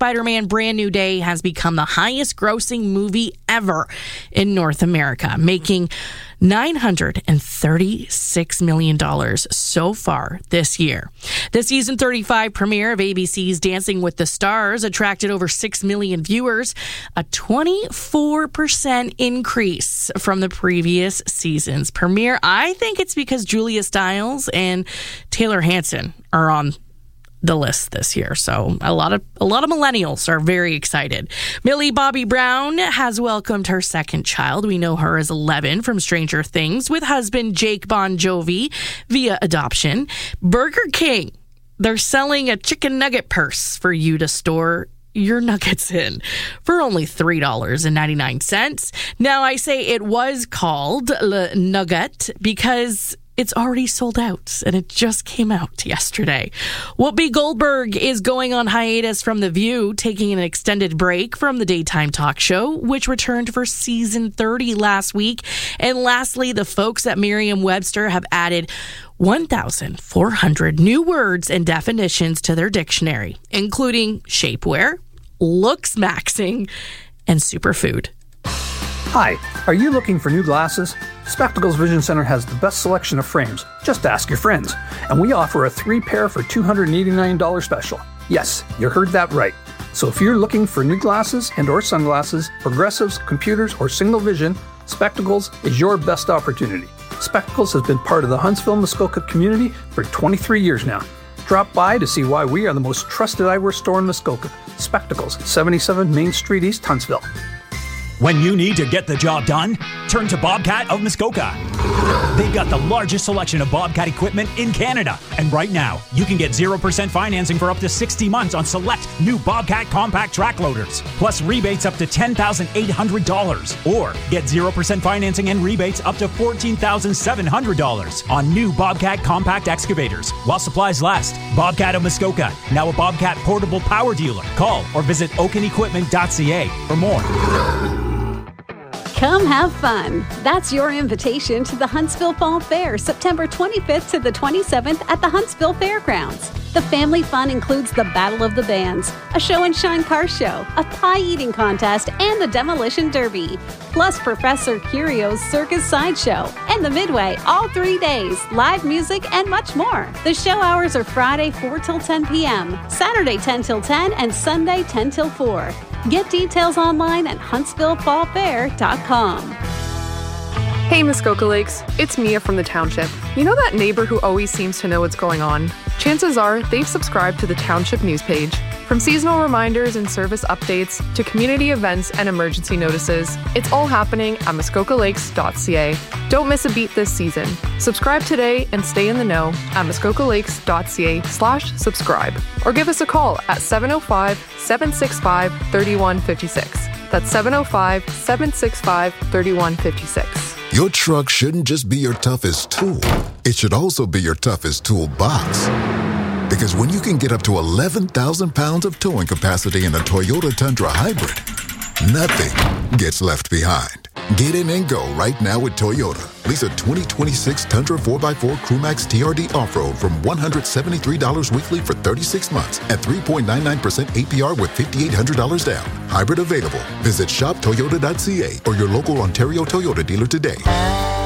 Spider-Man Brand New Day has become the highest grossing movie ever in North America, making $936 million so far this year. The season 35 premiere of ABC's Dancing with the Stars attracted over 6 million viewers, a 24% increase from the previous season's premiere. I think it's because Julia Stiles and Taylor Hanson are on the list this year. So a lot of millennials are very excited. Millie Bobby Brown has welcomed her second child. We know her as 11 from Stranger Things with husband Jake Bon Jovi via adoption. Burger King, they're selling a chicken nugget purse for you to store your nuggets in for only $3.99. Now, I say it was called Le Nugget because it's already sold out, and it just came out yesterday. Whoopi Goldberg is going on hiatus from The View, taking an extended break from the daytime talk show, which returned for season 30 last week. And lastly, the folks at Merriam-Webster have added 1,400 new words and definitions to their dictionary, including shapewear, looks maxing, and superfood. Hi, are you looking for new glasses? Spectacles Vision Center has the best selection of frames. Just ask your friends. And we offer a 3-pair for $289 special. Yes, you heard that right. So if you're looking for new glasses and or sunglasses, progressives, computers, or single vision, Spectacles is your best opportunity. Spectacles has been part of the Huntsville-Muskoka community for 23 years now. Drop by to see why we are the most trusted eyewear store in Muskoka. Spectacles, 77 Main Street East, Huntsville. When you need to get the job done, turn to Bobcat of Muskoka. They've got the largest selection of Bobcat equipment in Canada. And right now, you can get 0% financing for up to 60 months on select new Bobcat compact track loaders, plus rebates up to $10,800. Or get 0% financing and rebates up to $14,700 on new Bobcat compact excavators while supplies last. Bobcat of Muskoka, now a Bobcat portable power dealer. Call or visit oakenequipment.ca for more. Come have fun. That's your invitation to the Huntsville Fall Fair, September 25th to the 27th at the Huntsville Fairgrounds. The family fun includes the Battle of the Bands, a show and shine car show, a pie eating contest, and the Demolition Derby. Plus Professor Curio's Circus Sideshow and the Midway all 3 days, live music, and much more. The show hours are Friday 4 till 10 p.m., Saturday 10 till 10, and Sunday 10 till 4. Get details online at huntsvillefallfair.com. Hey Muskoka Lakes, it's Mia from the Township. You know that neighbor who always seems to know what's going on? Chances are they've subscribed to the Township news page. From seasonal reminders and service updates to community events and emergency notices, it's all happening at muskokalakes.ca. Don't miss a beat this season. Subscribe today and stay in the know at muskokalakes.ca/subscribe. Or give us a call at 705-765-3156. That's 705-765-3156. Your truck shouldn't just be your toughest tool. It should also be your toughest toolbox. Because when you can get up to 11,000 pounds of towing capacity in a Toyota Tundra Hybrid, nothing gets left behind. Get in and go right now with Toyota. Lease a 2026 Tundra 4x4 Crewmax TRD Off-Road from $173 weekly for 36 months at 3.99% APR with $5,800 down. Hybrid available. Visit shoptoyota.ca or your local Ontario Toyota dealer today.